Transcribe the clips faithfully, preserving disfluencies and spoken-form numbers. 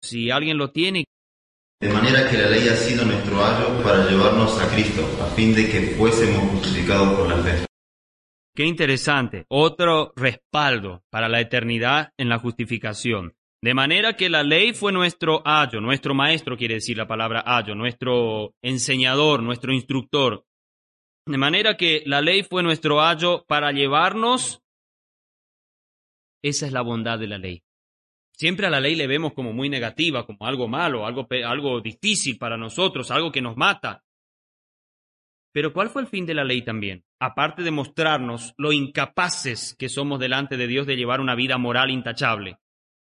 Si alguien lo tiene. De manera que la ley ha sido nuestro ayo para llevarnos a Cristo, a fin de que fuésemos justificados por la fe. Qué interesante. Otro respaldo para la eternidad en la justificación. De manera que la ley fue nuestro ayo, nuestro maestro quiere decir la palabra ayo, nuestro enseñador, nuestro instructor. De manera que la ley fue nuestro ayo para llevarnos. Esa es la bondad de la ley. Siempre a la ley le vemos como muy negativa, como algo malo, algo, algo difícil para nosotros, algo que nos mata. Pero ¿cuál fue el fin de la ley también? Aparte de mostrarnos lo incapaces que somos delante de Dios de llevar una vida moral intachable.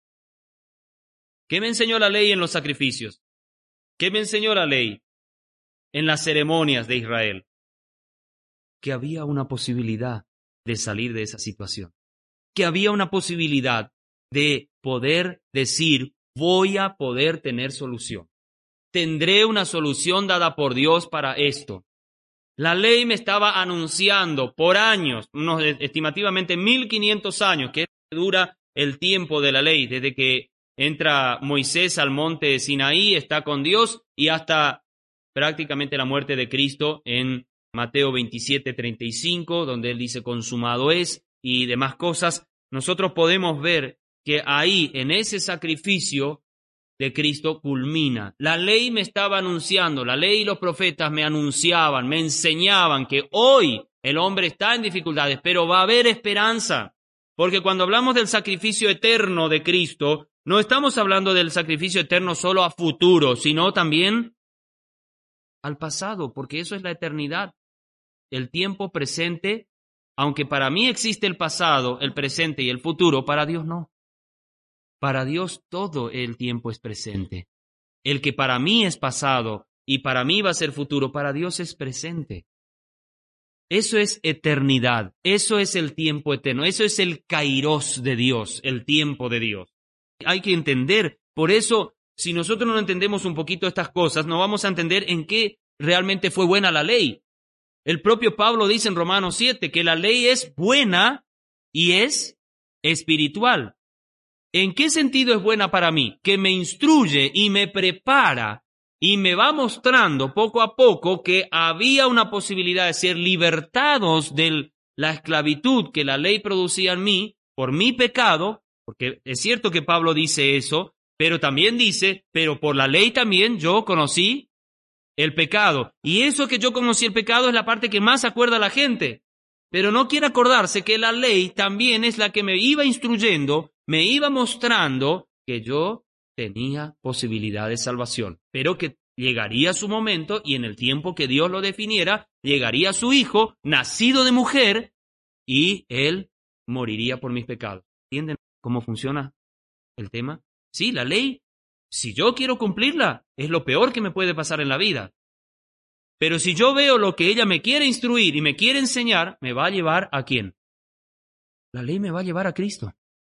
¿Qué me enseñó la ley en los sacrificios? ¿Qué me enseñó la ley en las ceremonias de Israel? Que había una posibilidad de salir de esa situación. Que había una posibilidad de poder decir, voy a poder tener solución. Tendré una solución dada por Dios para esto. La ley me estaba anunciando por años, unos estimativamente mil quinientos años, que dura el tiempo de la ley, desde que entra Moisés al monte Sinaí, está con Dios, y hasta prácticamente la muerte de Cristo en Mateo veintisiete, treinta y cinco, donde él dice consumado es, y demás cosas. Nosotros podemos ver que ahí, en ese sacrificio de Cristo, culmina. La ley me estaba anunciando, la ley y los profetas me anunciaban, me enseñaban que hoy el hombre está en dificultades, pero va a haber esperanza. Porque cuando hablamos del sacrificio eterno de Cristo, no estamos hablando del sacrificio eterno solo a futuro, sino también al pasado, porque eso es la eternidad. El tiempo presente, aunque para mí existe el pasado, el presente y el futuro, para Dios no. Para Dios todo el tiempo es presente. El que para mí es pasado y para mí va a ser futuro, para Dios es presente. Eso es eternidad, eso es el tiempo eterno, eso es el kairos de Dios, el tiempo de Dios. Hay que entender, por eso, si nosotros no entendemos un poquito estas cosas, no vamos a entender en qué realmente fue buena la ley. El propio Pablo dice en Romanos siete que la ley es buena y es espiritual. ¿En qué sentido es buena para mí? Que me instruye y me prepara y me va mostrando poco a poco que había una posibilidad de ser libertados de la esclavitud que la ley producía en mí por mi pecado, porque es cierto que Pablo dice eso, pero también dice, pero por la ley también yo conocí el pecado. Y eso que yo conocí el pecado es la parte que más acuerda a la gente. Pero no quiere acordarse que la ley también es la que me iba instruyendo, me iba mostrando que yo tenía posibilidad de salvación, pero que llegaría su momento y en el tiempo que Dios lo definiera, llegaría su hijo, nacido de mujer, y él moriría por mis pecados. ¿Entienden cómo funciona el tema? Sí, la ley, si yo quiero cumplirla, es lo peor que me puede pasar en la vida. Pero si yo veo lo que ella me quiere instruir y me quiere enseñar, me va a llevar ¿a quién? La ley me va a llevar a Cristo.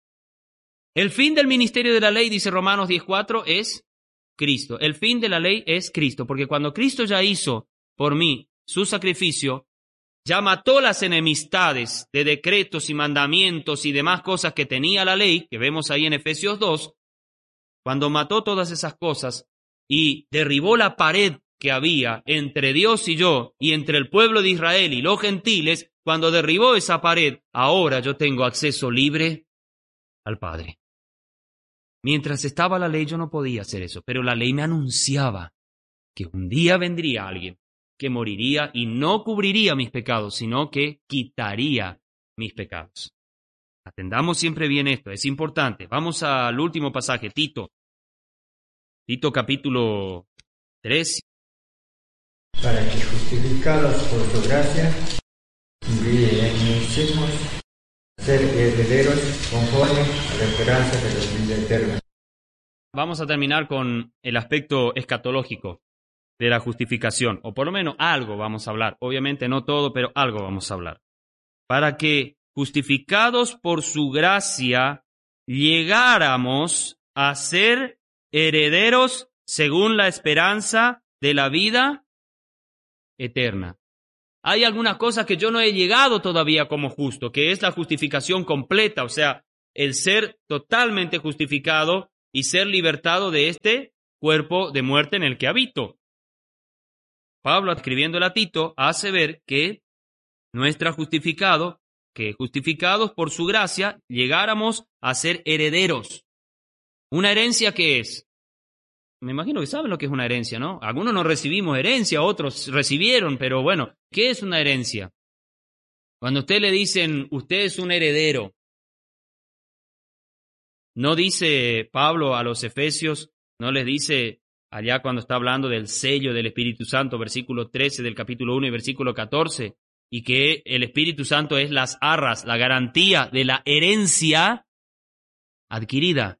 El fin del ministerio de la ley, dice Romanos diez cuatro, es Cristo. El fin de la ley es Cristo, porque cuando Cristo ya hizo por mí su sacrificio, ya mató las enemistades de decretos y mandamientos y demás cosas que tenía la ley, que vemos ahí en Efesios dos, cuando mató todas esas cosas y derribó la pared que había entre Dios y yo, y entre el pueblo de Israel y los gentiles, cuando derribó esa pared, ahora yo tengo acceso libre al Padre. Mientras estaba la ley yo no podía hacer eso, pero la ley me anunciaba que un día vendría alguien que moriría y no cubriría mis pecados, sino que quitaría mis pecados. Atendamos siempre bien esto, es importante. Vamos al último pasaje, Tito. Tito capítulo tres. Para que justificados por su gracia, lleguemos a ser herederos conforme a la esperanza de la vida eterna. Vamos a terminar con el aspecto escatológico de la justificación, o por lo menos algo vamos a hablar. Obviamente no todo, pero algo vamos a hablar. Para que justificados por su gracia, llegáramos a ser herederos según la esperanza de la vida eterna. Hay algunas cosas que yo no he llegado todavía como justo, que es la justificación completa, o sea, el ser totalmente justificado y ser libertado de este cuerpo de muerte en el que habito. Pablo, escribiéndole a Tito, hace ver que nuestra justificado, que justificados por su gracia, llegáramos a ser herederos. ¿Una herencia qué es? Me imagino que saben lo que es una herencia, ¿no? Algunos no recibimos herencia, otros recibieron, pero bueno, ¿qué es una herencia? Cuando a usted le dicen, usted es un heredero, no dice Pablo a los Efesios, no les dice allá cuando está hablando del sello del Espíritu Santo, versículo trece del capítulo uno y versículo catorce, y que el Espíritu Santo es las arras, la garantía de la herencia adquirida.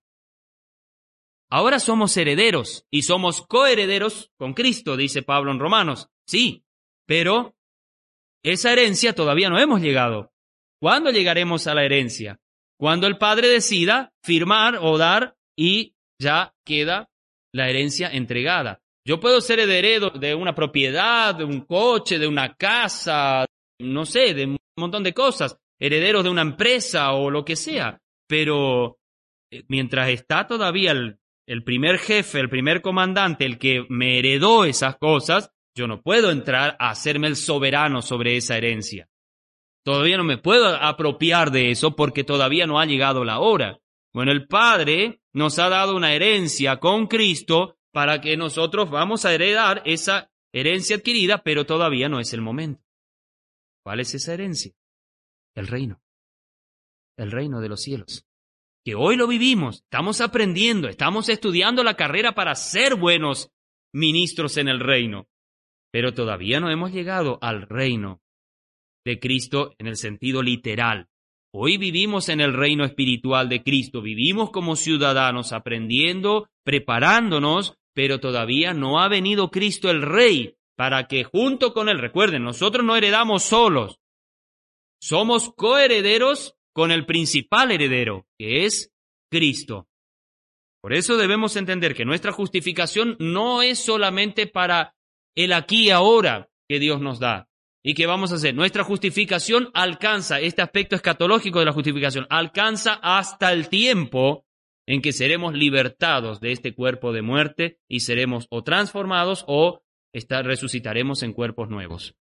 Ahora somos herederos y somos coherederos con Cristo, dice Pablo en Romanos. Sí, pero esa herencia todavía no hemos llegado. ¿Cuándo llegaremos a la herencia? Cuando el Padre decida firmar o dar y ya queda la herencia entregada. Yo puedo ser heredero de una propiedad, de un coche, de una casa, no sé, de un montón de cosas, herederos de una empresa o lo que sea, pero mientras está todavía el El primer jefe, el primer comandante, el que me heredó esas cosas, yo no puedo entrar a hacerme el soberano sobre esa herencia. Todavía no me puedo apropiar de eso porque todavía no ha llegado la hora. Bueno, el Padre nos ha dado una herencia con Cristo para que nosotros vamos a heredar esa herencia adquirida, pero todavía no es el momento. ¿Cuál es esa herencia? El reino. El reino de los cielos. Que hoy lo vivimos, estamos aprendiendo, estamos estudiando la carrera para ser buenos ministros en el reino, pero todavía no hemos llegado al reino de Cristo en el sentido literal. Hoy vivimos en el reino espiritual de Cristo, vivimos como ciudadanos aprendiendo, preparándonos, pero todavía no ha venido Cristo el Rey para que junto con Él, recuerden, nosotros no heredamos solos, somos coherederos con el principal heredero, que es Cristo. Por eso debemos entender que nuestra justificación no es solamente para el aquí y ahora que Dios nos da. ¿Y qué vamos a hacer? Nuestra justificación alcanza, este aspecto escatológico de la justificación, alcanza hasta el tiempo en que seremos libertados de este cuerpo de muerte y seremos o transformados o está, resucitaremos en cuerpos nuevos.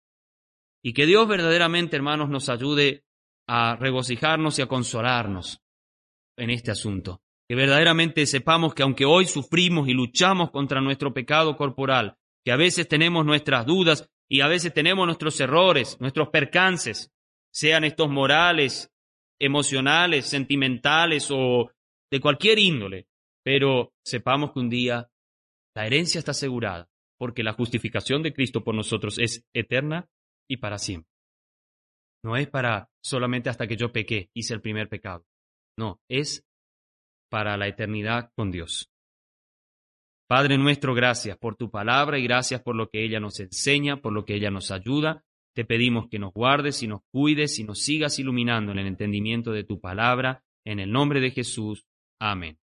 Y que Dios verdaderamente, hermanos, nos ayude a regocijarnos y a consolarnos en este asunto. Que verdaderamente sepamos que aunque hoy sufrimos y luchamos contra nuestro pecado corporal, que a veces tenemos nuestras dudas y a veces tenemos nuestros errores, nuestros percances, sean estos morales, emocionales, sentimentales o de cualquier índole, pero sepamos que un día la herencia está asegurada, porque la justificación de Cristo por nosotros es eterna y para siempre. No es para solamente hasta que yo pequé, hice el primer pecado. No, es para la eternidad con Dios. Padre nuestro, gracias por tu palabra y gracias por lo que ella nos enseña, por lo que ella nos ayuda. Te pedimos que nos guardes y nos cuides y nos sigas iluminando en el entendimiento de tu palabra. En el nombre de Jesús. Amén.